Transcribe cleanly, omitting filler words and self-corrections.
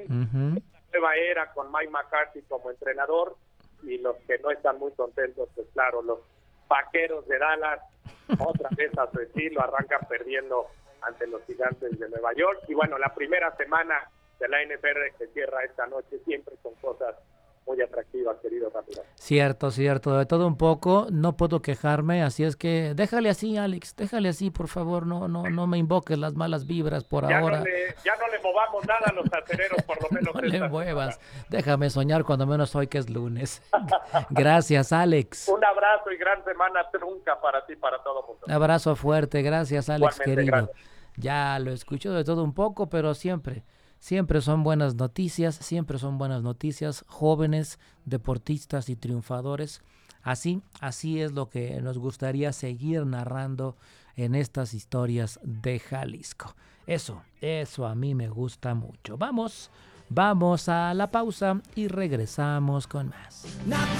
nueva era con Mike McCarthy como entrenador, y los que no están muy contentos, pues claro, los Vaqueros de Dallas, otra vez a su estilo, arrancan perdiendo ante los Gigantes de Nueva York. Y bueno, la primera semana de la NFL que cierra esta noche siempre son cosas muy atractivas, querido Ramiro. Cierto, de todo un poco, no puedo quejarme, así es que déjale así, Alex, déjale así, por favor, no me invoques las malas vibras por ahora. Ya no le movamos nada a los acereros, por lo menos. No le muevas, déjame soñar cuando menos hoy que es lunes. Gracias, Alex. Un abrazo y gran semana trunca para ti, para todo el mundo. Un abrazo fuerte, gracias, Alex, Igualmente, querido. gracias. Ya lo escucho de todo un poco, pero siempre son buenas noticias, jóvenes, deportistas y triunfadores. Así es lo que nos gustaría seguir narrando en estas historias de Jalisco. Eso a mí me gusta mucho. Vamos a la pausa y regresamos con más.